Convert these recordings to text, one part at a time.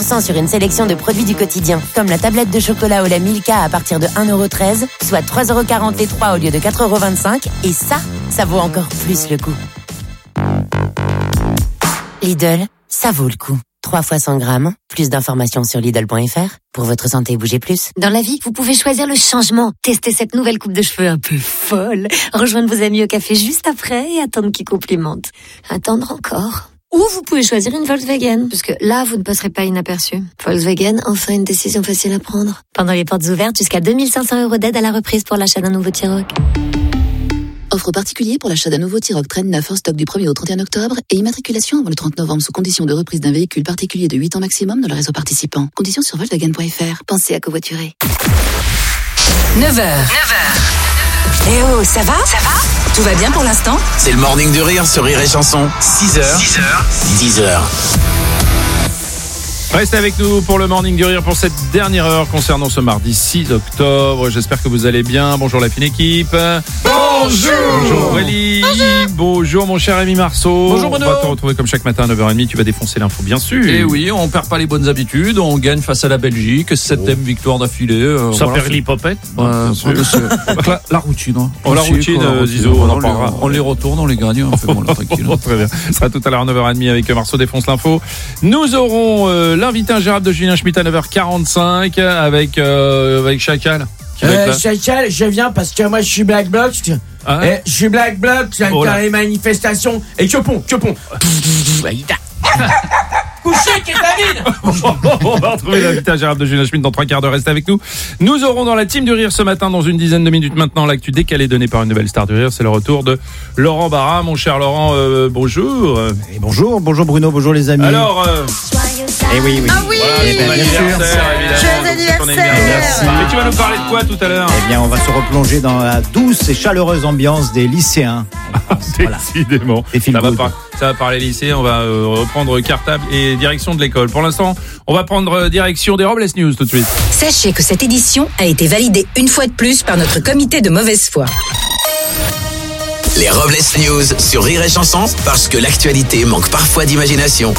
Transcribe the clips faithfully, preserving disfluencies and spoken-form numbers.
cent sur une sélection de produits du quotidien, comme la tablette de chocolat au lait Milka à partir de un euro treize, soit trois euros quarante les trois au lieu de quatre euros vingt-cinq. Et ça, ça vaut encore plus le coup. Lidl, ça vaut le coup. trois fois cent grammes, plus d'informations sur Lidl point F R. Pour votre santé, bougez plus. Dans la vie, vous pouvez choisir le changement. Tester cette nouvelle coupe de cheveux un peu folle. Rejoindre vos amis au café juste après et attendre qu'ils complimentent. Attendre encore. Ou vous pouvez choisir une Volkswagen, parce que là, vous ne passerez pas inaperçu. Volkswagen, enfin une décision facile à prendre. Pendant les portes ouvertes, jusqu'à deux mille cinq cents euros d'aide à la reprise pour l'achat d'un nouveau T-Roc. Offre particulier pour l'achat d'un nouveau T-Roc Traîne neuf en stock du premier au trente et un octobre et immatriculation avant le trente novembre sous condition de reprise d'un véhicule particulier de huit ans maximum dans le réseau participant. Conditions sur Volkswagen point F R. Pensez à covoiturer. neuf heures. neuf heures. Eh oh, ça va? Ça va? Tout va bien pour l'instant? C'est le morning du rire sur Rire et Chanson. six heures. six heures. dix heures. Restez avec nous pour le Morning du Rire pour cette dernière heure concernant ce mardi six octobre. J'espère que vous allez bien. Bonjour la fine équipe. Bonjour. Bonjour Wally. Bonjour. Bonjour mon cher Rémi Marceau. Bonjour Bruno. On va te retrouver comme chaque matin à neuf heures trente. Tu vas défoncer l'info bien sûr. Et oui, on perd pas les bonnes habitudes. On gagne face à la Belgique. Septième oh. victoire d'affilée. Euh, Ça voilà, perd l'hypopète. Euh, la, la routine. Hein. Oh, la routine, euh, Zizo, on, on en parlera. On les retourne, on les gagne. On fait bon, là, tranquille. Très bien. Ce sera tout à l'heure à neuf heures trente avec Marceau défonce l'info. Nous aurons euh, l'invité ingérable de Julien Schmitt à neuf heures quarante-cinq avec, euh, avec Chacal. Euh, Chacal, je viens parce que moi je suis Black Bloc. Ah eh, je suis Black Bloc, j'ai oh dans les manifestations. Et que pont, que pont. Couché, Kétamine. On va retrouver l'invité ingérable de Julien Schmitt dans trois quarts d'heure. Restez avec nous. Nous aurons dans la team du rire ce matin, dans une dizaine de minutes maintenant, l'actu décalée donnée par une nouvelle star du rire. C'est le retour de Laurent Barra. Mon cher Laurent, euh, bonjour. Et bonjour, bonjour Bruno, bonjour les amis. Alors, euh... Eh oui, oui. Ah oui, voilà, eh bien, bien sûr. Joyeux anniversaire. Merci. Et tu vas nous parler de quoi tout à l'heure? Eh bien, on va se replonger dans la douce et chaleureuse ambiance des lycéens. Voilà. Décidément. Ça va, par, ça va parler lycée. On va euh, reprendre cartable et direction de l'école. Pour l'instant, on va prendre direction des Robles News tout de suite. Sachez que cette édition a été validée une fois de plus par notre comité de mauvaise foi. Les Robles News sur Rire et Chanson, parce que l'actualité manque parfois d'imagination.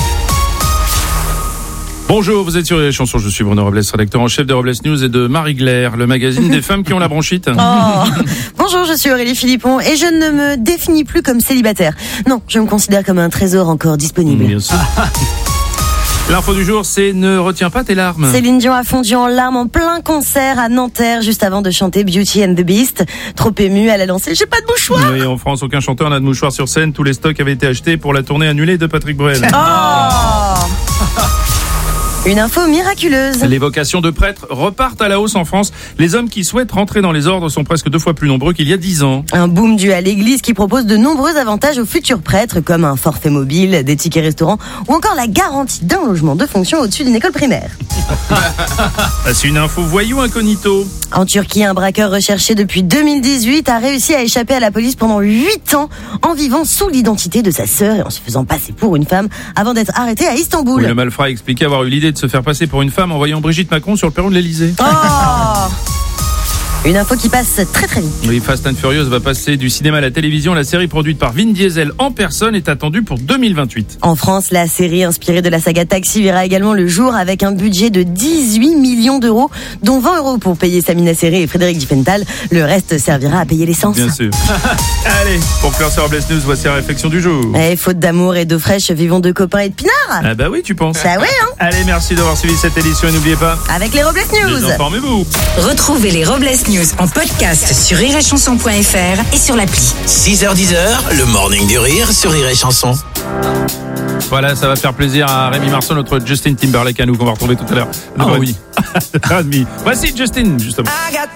Bonjour, vous êtes sur les chansons, je suis Bruno Robles, rédacteur en chef de Robles News et de Marie Glaire, le magazine des femmes qui ont la bronchite. Oh. Bonjour, je suis Aurélie Philippon et je ne me définis plus comme célibataire. Non, je me considère comme un trésor encore disponible. Bien sûr. L'info du jour, c'est ne retiens pas tes larmes. Céline Dion a fondu en larmes en plein concert à Nanterre juste avant de chanter Beauty and the Beast. Trop émue, elle a lancé « J'ai pas de mouchoir !» Oui, en France, aucun chanteur n'a de mouchoir sur scène. Tous les stocks avaient été achetés pour la tournée annulée de Patrick Bruel. Oh. Une info miraculeuse. Les vocations de prêtres repartent à la hausse en France. Les hommes qui souhaitent rentrer dans les ordres sont presque deux fois plus nombreux qu'il y a dix ans. Un boom dû à l'église qui propose de nombreux avantages aux futurs prêtres, comme un forfait mobile, des tickets restaurants ou encore la garantie d'un logement de fonction au-dessus d'une école primaire. C'est une info voyou incognito. En Turquie, un braqueur recherché depuis deux mille dix-huit a réussi à échapper à la police pendant huit ans en vivant sous l'identité de sa sœur et en se faisant passer pour une femme avant d'être arrêté à Istanbul. Oui, le malfrat a expliqué avoir eu l'idée de se faire passer pour une femme en voyant Brigitte Macron sur le perron de l'Elysée. Oh. Une info qui passe très très vite. Oui, Fast and Furious va passer du cinéma à la télévision. La série produite par Vin Diesel en personne est attendue pour deux mille vingt-huit. En France, la série inspirée de la saga Taxi verra également le jour avec un budget de dix-huit millions d'euros, dont vingt euros pour payer Samina Seri et Frédéric Diffenthal. Le reste servira à payer l'essence. Bien sûr. Allez, pour clore ce Robles News, voici la réflexion du jour. Eh, faute d'amour et d'eau fraîche, vivons de copains et de pinards. Ah bah oui, tu penses. Bah oui, hein. Allez, merci d'avoir suivi cette édition et n'oubliez pas... Avec les Robles News. Désinformez-vous. Retrouvez les Robles News en podcast sur rire et chanson point f r et sur l'appli. six heures dix heures, le morning du rire sur Rire et Chanson. Voilà, ça va faire plaisir à Rémi Marceau, notre Justin Timberlake à nous, qu'on va retrouver tout à l'heure. Ah oui. Voici Justin, justement.